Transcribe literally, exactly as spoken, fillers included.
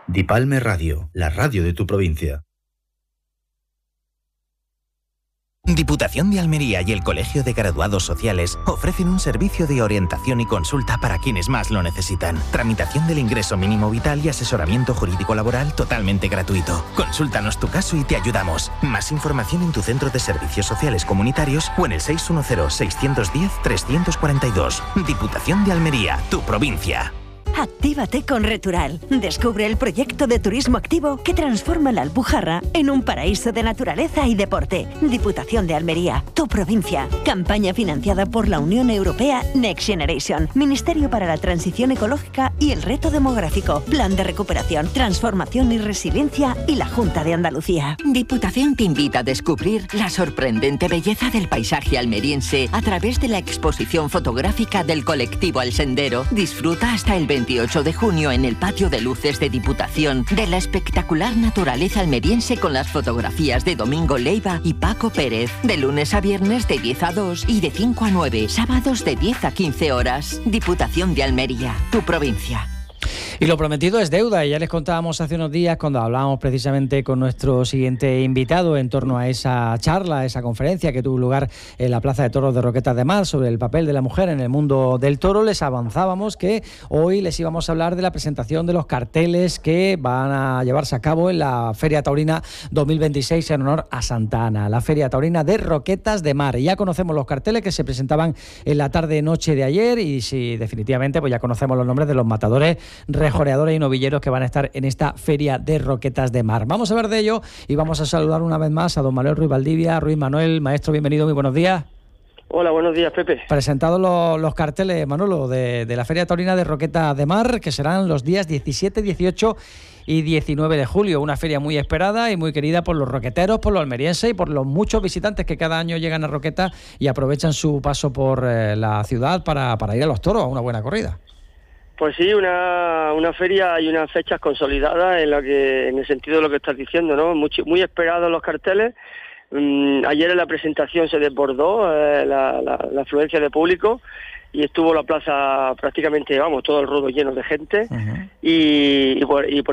Dipalme Radio, la radio de tu provincia. Diputación de Almería y el Colegio de Graduados Sociales ofrecen un servicio de orientación y consulta para quienes más lo necesitan. Tramitación del ingreso mínimo vital y asesoramiento jurídico laboral totalmente gratuito. Consúltanos tu caso y te ayudamos. Más información en tu centro de servicios sociales comunitarios o en el seis uno cero, seis uno cero, tres cuatro dos. Diputación de Almería, tu provincia. Actívate con Retural. Descubre el proyecto de turismo activo que transforma la Alpujarra en un paraíso de naturaleza y deporte. Diputación de Almería, tu provincia. Campaña financiada por la Unión Europea Next Generation, Ministerio para la Transición Ecológica y el Reto Demográfico, Plan de Recuperación, Transformación y Resiliencia y la Junta de Andalucía. Diputación te invita a descubrir la sorprendente belleza del paisaje almeriense a través de la exposición fotográfica del colectivo El Sendero. Disfruta hasta el veintiocho de junio en el patio de luces de Diputación de la espectacular naturaleza almeriense con las fotografías de Domingo Leiva y Paco Pérez, de lunes a viernes de diez a dos y de cinco a nueve, sábados de diez a quince horas. Diputación de Almería, tu provincia. Y lo prometido es deuda, y ya les contábamos hace unos días cuando hablábamos precisamente con nuestro siguiente invitado en torno a esa charla, esa conferencia que tuvo lugar en la Plaza de Toros de Roquetas de Mar sobre el papel de la mujer en el mundo del toro. Les avanzábamos que hoy les íbamos a hablar de la presentación de los carteles que van a llevarse a cabo en la Feria Taurina dos mil veintiséis en honor a Santa Ana, la Feria Taurina de Roquetas de Mar. Y ya conocemos los carteles que se presentaban en la tarde-noche de ayer y si definitivamente pues ya conocemos los nombres de los matadores, rejoreadores y novilleros que van a estar en esta Feria de Roquetas de Mar. Vamos a ver de ello y vamos a saludar una vez más a don Manuel Ruiz Valdivia. Ruiz Manuel, maestro, bienvenido, muy buenos días. Hola, buenos días, Pepe. Presentados los, los carteles, Manolo, de, de la Feria Taurina de Roquetas de Mar, que serán los días diecisiete, dieciocho y diecinueve de julio. Una feria muy esperada y muy querida por los roqueteros, por los almerienses y por los muchos visitantes que cada año llegan a Roquetas y aprovechan su paso por eh, la ciudad para, para ir a los toros a una buena corrida. Pues sí, una, una feria y unas fechas consolidadas en la que, en el sentido de lo que estás diciendo, ¿no? Muy, muy esperados los carteles. Um, ayer en la presentación se desbordó eh, la, la, la afluencia de público y estuvo la plaza prácticamente, vamos, todo el ruedo lleno de gente. Uh-huh. y, y, por, y por